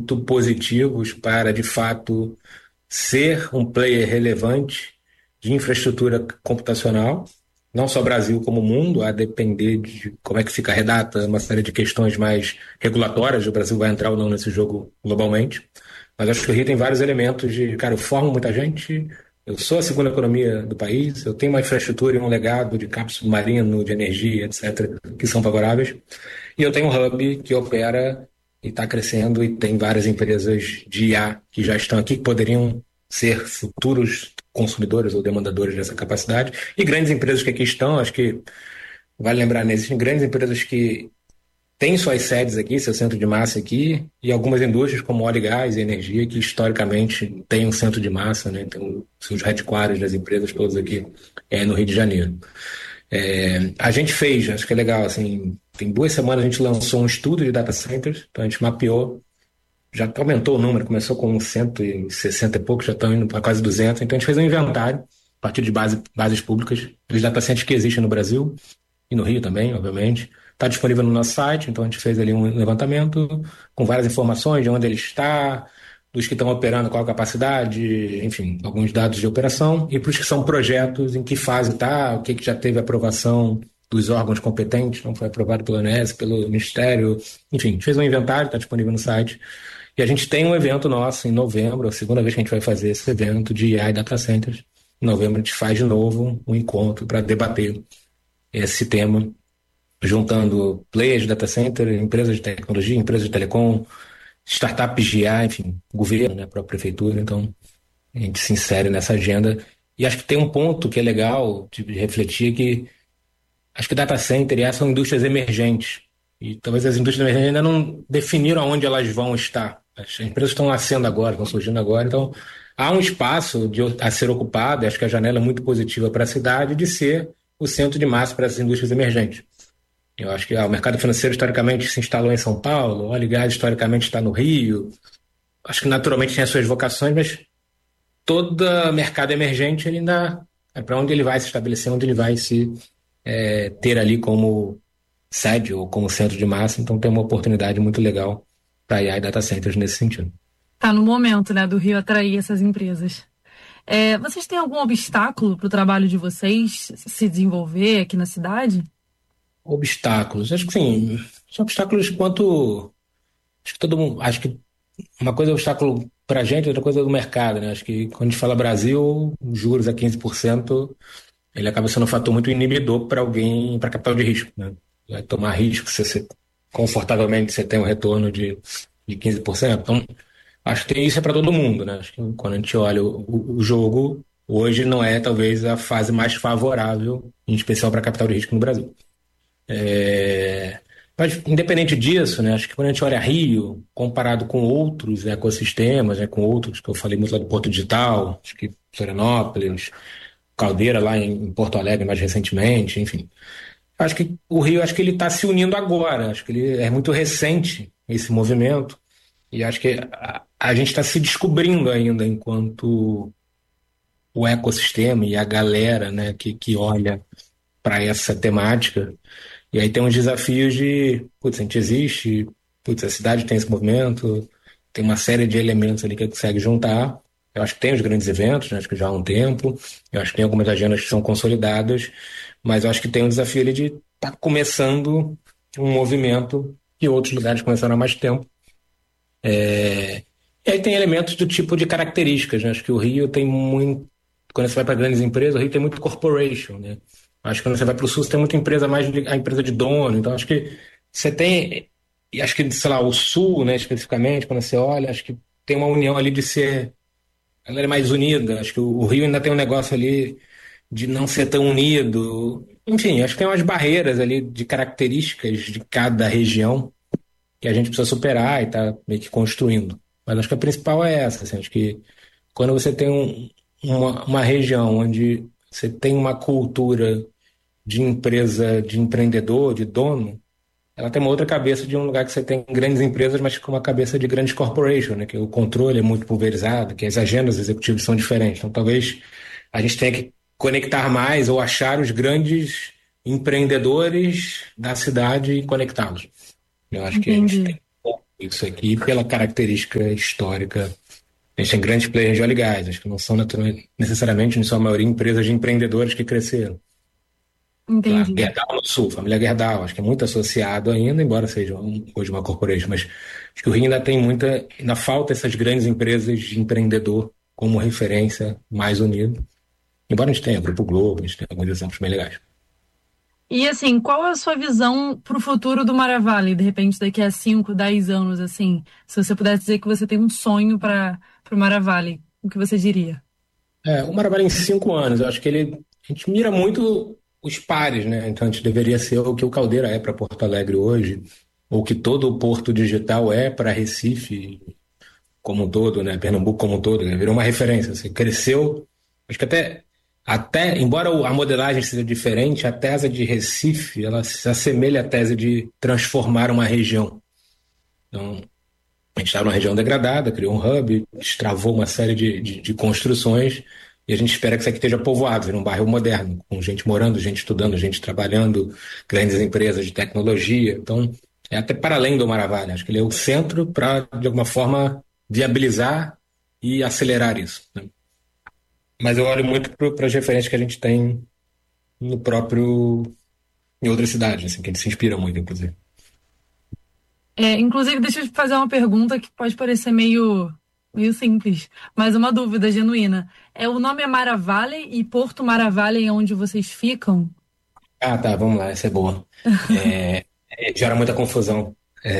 muito positivos para, de fato, ser um player relevante de infraestrutura computacional, não só Brasil como mundo, a depender de como é que fica a redata, uma série de questões mais regulatórias, o Brasil vai entrar ou não nesse jogo globalmente. Mas acho que o Rio tem vários elementos de, cara, eu formo muita gente, eu sou a segunda economia do país, eu tenho uma infraestrutura e um legado de cabo submarino, de energia, etc., que são favoráveis. E eu tenho um hub que opera e está crescendo e tem várias empresas de IA que já estão aqui, que poderiam ser futuros consumidores ou demandadores dessa capacidade. E grandes empresas que aqui estão, acho que vale lembrar, né, existem grandes empresas que têm suas sedes aqui, seu centro de massa aqui, e algumas indústrias como óleo e gás e energia, que historicamente têm um centro de massa, né, tem seus headquarters das empresas todos aqui no Rio de Janeiro. A gente fez, acho que é legal, assim, tem 2 semanas a gente lançou um estudo de data centers, então a gente mapeou, já aumentou o número, começou com 160 e pouco, já estão indo para quase 200, então a gente fez um inventário, a partir de bases públicas, dos data centers que existem no Brasil, e no Rio também, obviamente. Está disponível no nosso site, então a gente fez ali um levantamento com várias informações de onde ele está, dos que estão operando, qual a capacidade, enfim, alguns dados de operação, e para os que são projetos, em que fase está, o que já teve aprovação dos órgãos competentes, não foi aprovado pelo ANS, pelo Ministério, enfim, a gente fez um inventário, está disponível no site. E a gente tem um evento nosso em novembro, a segunda vez que a gente vai fazer esse evento de AI Data Centers. Em novembro a gente faz de novo um encontro para debater esse tema, juntando players de data center, empresas de tecnologia, empresas de telecom, startups de IA, enfim, governo, né, a própria prefeitura. Então, a gente se insere nessa agenda. E acho que tem um ponto que é legal de refletir, que acho que data center e IA são indústrias emergentes. E talvez as indústrias emergentes ainda não definiram aonde elas vão estar. As empresas estão nascendo agora, estão surgindo agora. Então, há um espaço a ser ocupado, e acho que a janela é muito positiva para a cidade, de ser o centro de massa para essas indústrias emergentes. Eu acho que o mercado financeiro historicamente se instalou em São Paulo, o óleo e gás historicamente está no Rio. Acho que naturalmente tem as suas vocações, mas todo mercado emergente ele ainda é para onde ele vai se estabelecer, onde ele vai se ter ali como sede ou como centro de massa. Então tem uma oportunidade muito legal para IA e data centers nesse sentido. Tá no momento, né, do Rio atrair essas empresas. Vocês têm algum obstáculo para o trabalho de vocês se desenvolver aqui na cidade? Obstáculos, acho que sim, são obstáculos quanto, acho que todo mundo, acho que uma coisa é obstáculo para a gente, outra coisa é do mercado, né? Acho que quando a gente fala Brasil, juros a 15%, ele acaba sendo um fator muito inibidor para alguém, para capital de risco, né? Vai tomar risco, você confortavelmente você tem um retorno de 15%. Então, acho que isso é para todo mundo, né? Acho que quando a gente olha o jogo, hoje não é talvez a fase mais favorável, em especial para capital de risco no Brasil. Mas, independente disso, né, acho que quando a gente olha Rio, comparado com outros ecossistemas, né, com outros, que eu falei muito lá do Porto Digital, acho que Florianópolis, Caldeira lá em Porto Alegre mais recentemente, enfim. Acho que o Rio, acho que ele está se unindo agora, acho que ele é muito recente, esse movimento, e acho que a gente está se descobrindo ainda enquanto o ecossistema e a galera, né, que olha para essa temática. E aí tem uns desafios de, putz, a gente existe, putz, a cidade tem esse movimento, tem uma série de elementos ali que consegue juntar. Eu acho que tem os grandes eventos, né, acho que já há um tempo, eu acho que tem algumas agendas que são consolidadas, mas eu acho que tem um desafio ali de estar começando um movimento que outros lugares começaram há mais tempo. E aí tem elementos do tipo de características, né? Acho que o Rio tem muito, quando você vai para grandes empresas, o Rio tem muito corporation, né? Acho que quando você vai para o Sul, você tem muita empresa mais a empresa de dono. Então, acho que você tem, e acho que, sei lá, o Sul, né, especificamente, quando você olha, acho que tem uma união ali de ser, ela é mais unida. Acho que o Rio ainda tem um negócio ali de não ser tão unido. Enfim, acho que tem umas barreiras ali de características de cada região que a gente precisa superar e tá meio que construindo. Mas acho que a principal é essa, assim, acho que quando você tem uma região onde você tem uma cultura de empresa, de empreendedor, de dono, ela tem uma outra cabeça de um lugar que você tem grandes empresas, mas com uma cabeça de grandes corporations, né? Que o controle é muito pulverizado, que as agendas executivas são diferentes. Então, talvez a gente tenha que conectar mais ou achar os grandes empreendedores da cidade e conectá-los. Eu acho que a gente Entendi. tem isso aqui, pela característica histórica. A gente tem grandes players de óleo e gás, acho que não são necessariamente, em sua maioria, empresas de empreendedores que cresceram. Lá, Entendi. Gerdau no Sul, família Gerdau, acho que é muito associado ainda, embora seja hoje uma corporation, mas acho que o Rio ainda tem ainda falta essas grandes empresas de empreendedor como referência mais unido. Embora a gente tenha Grupo Globo, a gente tenha alguns exemplos bem legais. E assim, qual é a sua visão para o futuro do Maravale, de repente daqui a 5, 10 anos, assim? Se você pudesse dizer que você tem um sonho para o Maravale, o que você diria? O Marabá em 5 anos, eu acho que a gente mira muito os pares, né? Então a gente deveria ser o que o Caldeira é para Porto Alegre hoje, ou que todo o Porto Digital é para Recife como um todo, né? Pernambuco como um todo, né? Virou uma referência. Você cresceu, acho que embora a modelagem seja diferente, a tese de Recife, ela se assemelha à tese de transformar uma região. Então, a gente estava numa região degradada, criou um hub, destravou uma série de construções e a gente espera que isso aqui esteja povoado, vira um bairro moderno, com gente morando, gente estudando, gente trabalhando, grandes empresas de tecnologia. Então, é até para além do Maravilha. Acho que ele é o centro para, de alguma forma, viabilizar e acelerar isso, né? Mas eu olho muito para as referências que a gente tem no próprio, em outras cidades, assim, que a gente se inspira muito, inclusive. Inclusive, deixa eu te fazer uma pergunta que pode parecer meio simples, mas uma dúvida genuína. O nome é Maravale e Porto Maravale é onde vocês ficam? Ah, tá, vamos lá, essa é boa. Gera muita confusão.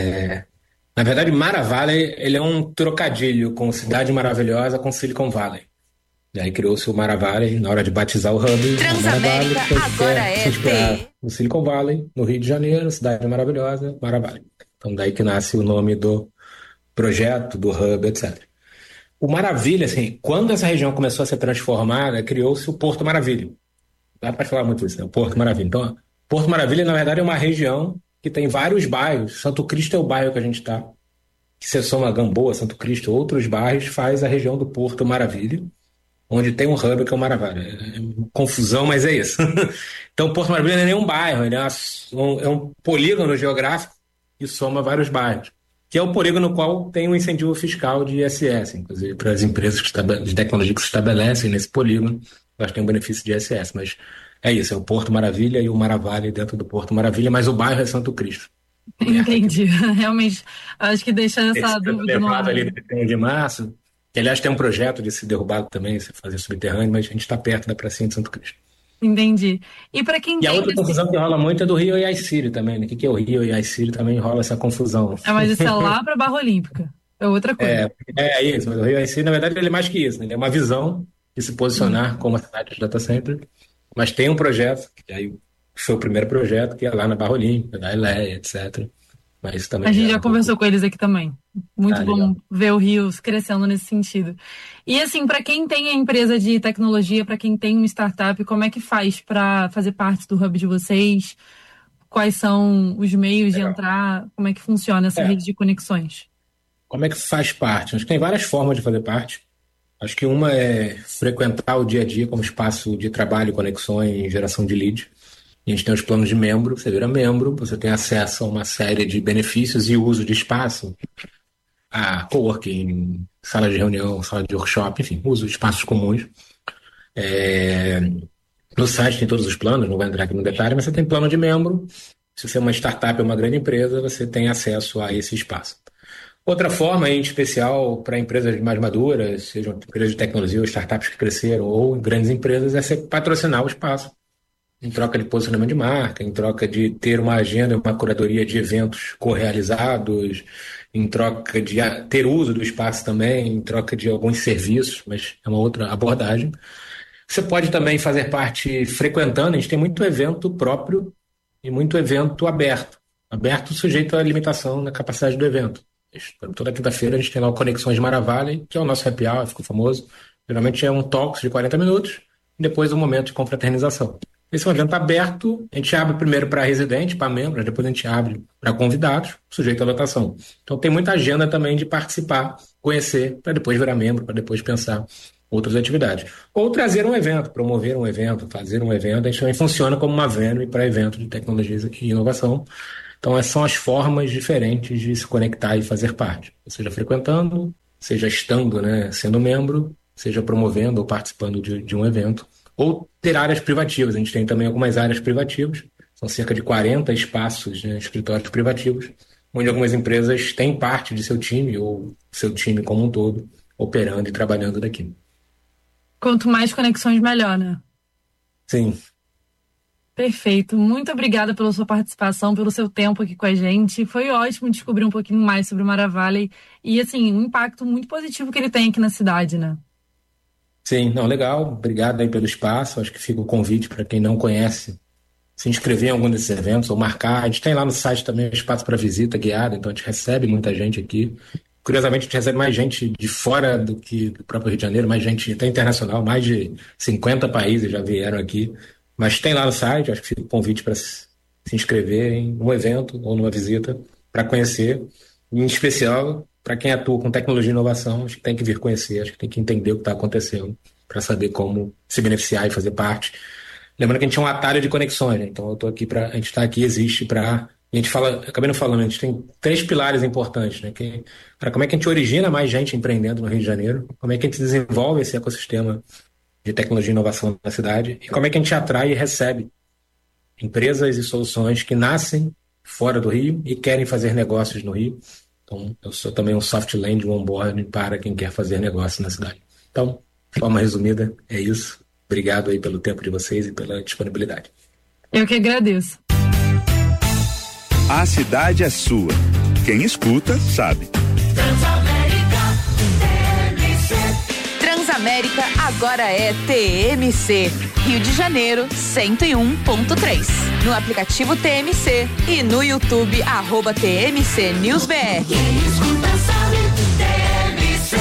Na verdade, Mara Valley, ele é um trocadilho com Cidade Maravilhosa com Silicon Valley. E aí criou-se o Mara Valley na hora de batizar o hub. A Mara Valley Transamérica porque agora quer se é inspirar T. no Silicon Valley, no Rio de Janeiro, Cidade Maravilhosa, Mara Valley. Então daí que nasce o nome do projeto, do hub, etc. O Maravilha, assim, quando essa região começou a ser transformada, criou-se o Porto Maravilha. Dá para falar muito isso, né? O Porto Maravilha. Então, Porto Maravilha, na verdade, é uma região que tem vários bairros. Santo Cristo é o bairro que a gente está. Que você soma Gamboa, Santo Cristo, outros bairros, faz a região do Porto Maravilha, onde tem um hub que é o Maravilha. É confusão, mas é isso. Então, Porto Maravilha não é nem um bairro, ele é um polígono geográfico que soma vários bairros. Que é o polígono no qual tem um incentivo fiscal de ISS, inclusive para as empresas de tecnologia que se estabelecem nesse polígono, elas têm um benefício de ISS. Mas é isso, é o Porto Maravilha e o Maravilha dentro do Porto Maravilha, mas o bairro é Santo Cristo. Perto aqui. Entendi. Realmente, acho que deixa Esse essa foi dúvida no levado ar. ali no 1 de março, que aliás tem um projeto de ser derrubado também, se fazer subterrâneo, mas a gente está perto da pracinha de Santo Cristo. Entendi. E para quem E a tem outra esse. confusão que rola muito é do Rio e Aicírio também, né? O que é o Rio e Aicírio também rola essa confusão. Mas isso é lá para Barra Olímpica. É outra coisa. É isso, mas o Rio Aicírio, na verdade, ele é mais que isso, né? Ele é uma visão de se posicionar como a cidade de data center, mas tem um projeto, que aí foi o primeiro projeto, que é lá na Barra Olímpica, da ELEA, etc. Mas isso A também gente gera já um pouco. conversou com eles aqui também. Muito Ah, bom legal. ver o Rio crescendo nesse sentido. E assim, para quem tem a empresa de tecnologia, para quem tem uma startup, como é que faz para fazer parte do hub de vocês? Quais são os meios de Legal. entrar? Como é que funciona essa É, rede de conexões? como é que faz parte? Acho que tem várias formas de fazer parte. Acho que uma é frequentar o dia a dia como espaço de trabalho, conexões, geração de lead. A gente tem os planos de membro, você vira membro, você tem acesso a uma série de benefícios e uso de espaço, a coworking, sala de reunião, sala de workshop, enfim, uso de espaços comuns. É, No site tem todos os planos, não vou entrar aqui no detalhe, mas você tem plano de membro. Se você é uma startup ou uma grande empresa, você tem acesso a esse espaço. Outra forma, em especial para empresas mais maduras, sejam empresas de tecnologia ou startups que cresceram, ou grandes empresas, é você patrocinar o espaço em troca de posicionamento de marca, em troca de ter uma agenda, uma curadoria de eventos correalizados, em troca de ter uso do espaço também, em troca de alguns serviços, mas é uma outra abordagem. Você pode também fazer parte frequentando, a gente tem muito evento próprio e muito evento aberto. Aberto sujeito à limitação na capacidade do evento. Toda quinta-feira a gente tem lá o Conexões Maravilha, que é o nosso happy hour, ficou famoso. Geralmente é um talks de 40 minutos e depois um momento de confraternização. Esse é um evento aberto, a gente abre primeiro para residentes, para membros, depois a gente abre para convidados, sujeito à lotação. Então tem muita agenda também de participar, conhecer, para depois virar membro, para depois pensar outras atividades. Ou trazer um evento, promover um evento, fazer um evento. A gente também funciona como uma venue para evento de tecnologias e inovação. Então, são as formas diferentes de se conectar e fazer parte. Seja frequentando, seja estando, né, sendo membro, seja promovendo ou participando de um evento. Ou ter áreas privativas. A gente tem também algumas áreas privativas. São cerca de 40 espaços, né, escritórios privativos, onde algumas empresas têm parte de seu time ou seu time como um todo operando e trabalhando daqui. Quanto mais conexões, melhor, né? Sim. Perfeito. Muito obrigada pela sua participação, pelo seu tempo aqui com a gente. Foi ótimo descobrir um pouquinho mais sobre o Maravalley e, assim, um impacto muito positivo que ele tem aqui na cidade, né? Sim, não, legal. Obrigado aí pelo espaço. Acho que fica o convite para quem não conhece se inscrever em algum desses eventos ou marcar. A gente tem lá no site também espaço para visita guiada, então a gente recebe muita gente aqui. Curiosamente, a gente recebe mais gente de fora do que do próprio Rio de Janeiro, mais gente até internacional, mais de 50 países já vieram aqui. Mas tem lá no site, acho que fica o convite para se inscrever em um evento ou numa visita para conhecer. Em especial, para quem atua com tecnologia e inovação, acho que tem que vir conhecer, acho que tem que entender o que está acontecendo para saber como se beneficiar e fazer parte. Lembrando que a gente é um atalho de conexões, né? Então eu estou aqui a gente está aqui, existe para... E a gente fala, acabei não falando, a gente tem 3 pilares importantes, né? Como é que a gente origina mais gente empreendendo no Rio de Janeiro, como é que a gente desenvolve esse ecossistema de tecnologia e inovação na cidade, e como é que a gente atrai e recebe empresas e soluções que nascem fora do Rio e querem fazer negócios no Rio. Então, eu sou também um soft land, um onboarding para quem quer fazer negócio na cidade. Então, de forma resumida, é isso. Obrigado aí pelo tempo de vocês e pela disponibilidade. Eu que agradeço. A cidade é sua. Quem escuta, sabe. Transamérica agora é TMC. Rio de Janeiro, 101.3. No aplicativo TMC e no YouTube, @TMC News BR. Quem escuta sabe, TMC.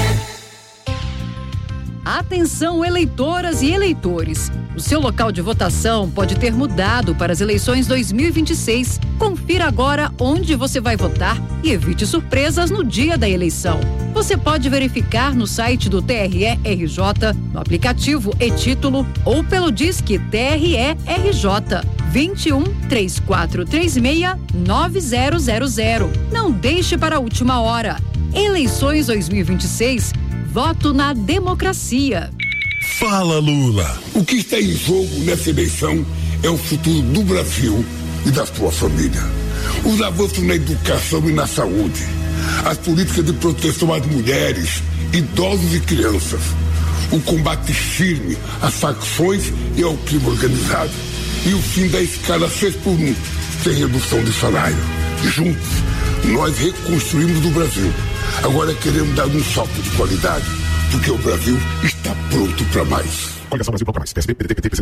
Atenção, eleitoras e eleitores. O seu local de votação pode ter mudado para as eleições 2026. Confira agora onde você vai votar e evite surpresas no dia da eleição. Você pode verificar no site do TRE-RJ, no aplicativo e-Título ou pelo Disque TRE-RJ 21 3436 9000. Não deixe para a última hora. Eleições 2026. Voto na democracia. Fala, Lula. O que está em jogo nessa eleição é o futuro do Brasil e da sua família. Os avanços na educação e na saúde, as políticas de proteção às mulheres, idosos e crianças, o combate firme às facções e ao crime organizado e o fim da escala 6x1, sem redução de salário. Juntos, nós reconstruímos o Brasil. Agora queremos dar um salto de qualidade, porque o Brasil está pronto para mais. Coligação Brasil Pronto pra Mais. PSB, PDT, PT,